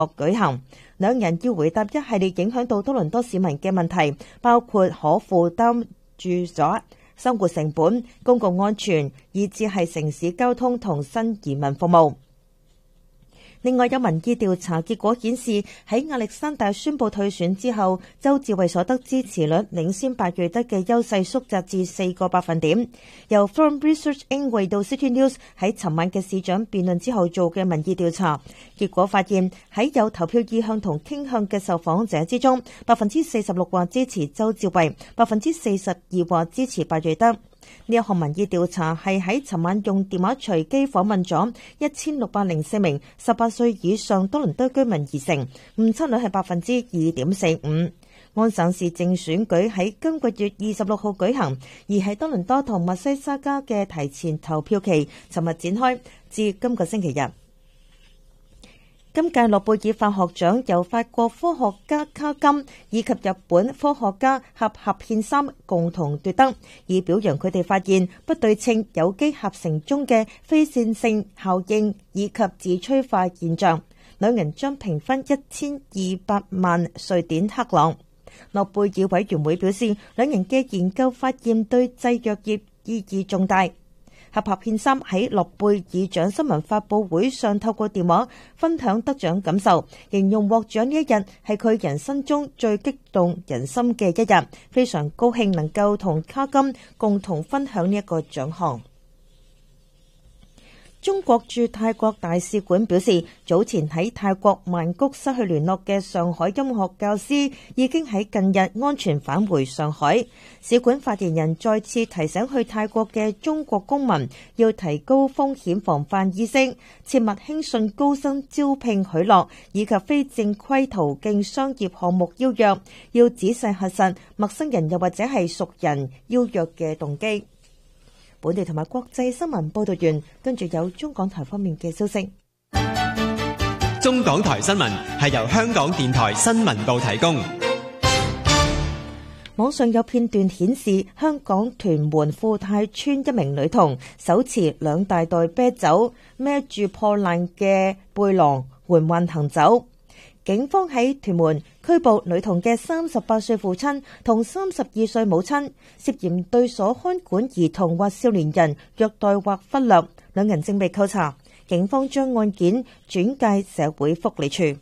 舉行。兩人要回答一系列影響到多倫多市民嘅問題，包括可負擔住宅、生活成本、公共安全，以至係城市交通同新移民服務。另外有民意調查結果顯示，喺亞歷山大宣布退選之後，鄒至蕙所得支持率領先拜瑞德嘅優勢縮窄至4個百分點。由 Forum Research Inc. 為到 City News 喺尋晚嘅市長辯論之後做嘅民意調查，結果發現喺有投票意向同傾向嘅受訪者之中，46%話支持鄒至蕙，42%話支持拜瑞德。呢一項民意調查係喺尋晚用電話隨機訪問咗1604名18歲以上多倫多居民而成，誤差率係2.45%。安省市政選舉喺今個月26號舉行，而喺多倫多同密西沙加嘅提前投票期尋日展開，至今個星期日。今屆諾貝爾化學獎由法國科學家卡金以及日本科學家合憲三共同奪得，以表揚佢哋發現不對稱有機合成中嘅非線性效應以及自催化現象。兩人將評分1200萬瑞典克朗。諾貝爾委員會表示，兩人嘅研究發現對製藥業意義重大。合憲三喺諾貝爾獎新聞發佈會上透過電話分享得獎感受，形容獲獎呢一日係佢人生中最激動人心嘅一日，非常高興能夠同卡金共同分享呢一個獎項。中國駐泰國大使館表示，早前喺泰國曼谷失去聯絡嘅上海音樂教師已經喺近日安全返回上海。使館發言人再次提醒去泰國嘅中國公民要提高風險防範意識，切勿輕信高薪招聘許諾以及非正規途徑商業項目邀約，要仔細核實陌生人又或者係熟人邀約嘅動機。本地同埋國際新聞報道完，跟住有中港台方面嘅消息。 中港台新聞係由香港電台新聞部提供。 網上有片段顯示，香港屯門富泰村一名女童手持2大袋啤酒，孭住破爛嘅背囊緩緩行走。警方喺屯門拘捕女童嘅38歲父親同32歲母親，涉嫌對所看管兒童或少年人虐待或忽略，兩人正被扣查。警方將案件轉介社會福利處。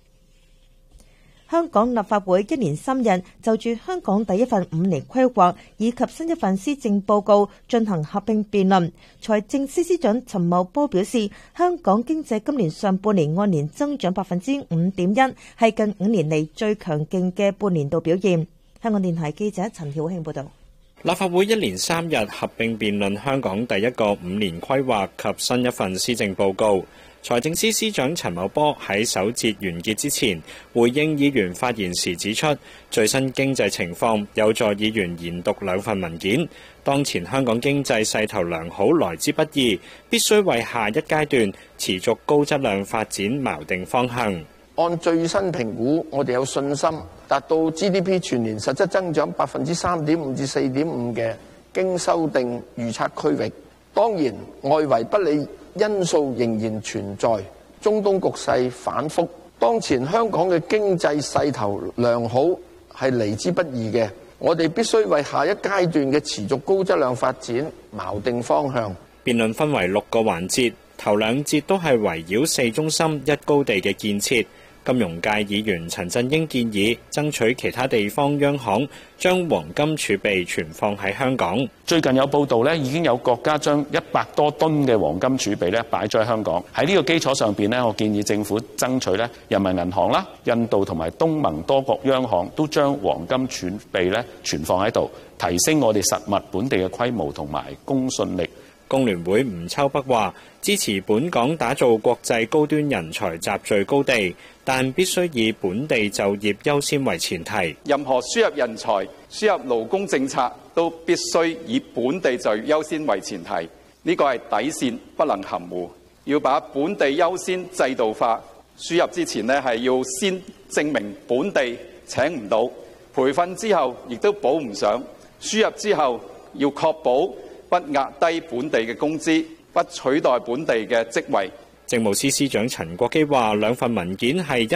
香港立法會1連3日就住香港第一份5年規劃以及新一份施政報告進行合併辯論。財政司司長陳茂波表示，香港經濟今年上半年按年增長 5.1%， 係近5年嚟最強勁嘅半年度表現。香港電台記者陳曉慶報導。 立法會1連3日合併辯論香港第一個5年規劃及新一份施政報告。財政司司長陳茂波喺首節完結之前回應議員發言時指出，最新經濟情況有助議員研讀2份文件。當前香港經濟勢頭良好來之不易，必須為下一階段持續高質量發展錨定方向。 按最新評估，我哋有信心達到 GDP 全年實質增長 3.5% 至 4.5% 嘅經修訂預測區域。當然，外圍不利因素仍然存在，中東局勢反覆，當前香港嘅經濟勢頭良好係嚟之不易嘅，我哋必須為下一階段嘅持續高質量發展錨定方向。 辯論分為6個環節，頭2節都係圍繞4中心1高地嘅建設。金融界議員陳振英建議爭取其他地方央行將黃金儲備存放喺香港。 最近有報道咧，已經有國家將100多噸嘅黃金儲備咧擺咗喺香港。喺呢個基礎上邊咧，我建議政府爭取咧，人民銀行啦、印度同埋東盟多國央行都將黃金儲備咧存放喺度，提升我哋實物本地嘅規模同埋公信力。 工聯會吳秋北話支持本港打造國際高端人才集聚高地，但必須以本地就業優先為前提。 任何輸入人才、輸入勞工政策都必須以本地就業優先為前提，呢個係底線，不能含糊。要把本地優先制度化，輸入之前呢係要先證明本地請唔到，培訓之後亦都補唔上，輸入之後要確保不壓低本地嘅工資，不取代本地嘅職位， 政務司司長陳國基話，兩份文件係